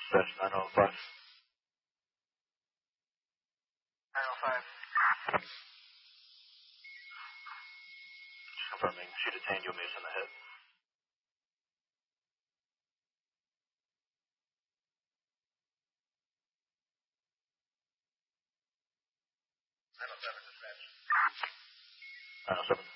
Dispatch 905. 905. Just confirming she detained you, Mason in the head. Dispatch. 907.